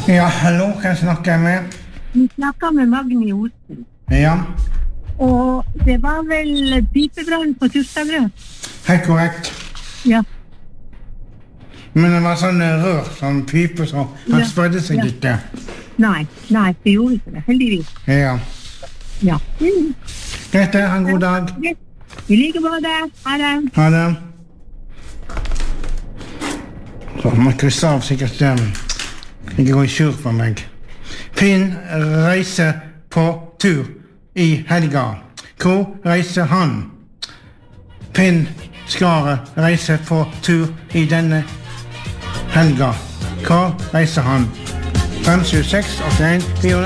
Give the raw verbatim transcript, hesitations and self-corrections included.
Ja, hallo, hva snakker jeg med? Vi snakker med Magni Osen. Ja. Og det var vel pipebrann på Tustagrø? Helt korrekt. Ja. Men det var sånn rør, sånn pipe, så han Ja, spredde seg ja. ikke. Nei, nei, det gjorde ikke det, heldigvis. Ja. Ja. Mm. Greit, ha en god dag. I like måte. Ha det. Ha det. Så må jeg krysse av sikkert um, ikke gå i sur for meg. Finn reiser på tur i helga. Hvor reiser han? Finn Skaret reiser på tur i denne helga. Hvor reiser han? fem sju seks åtte en fire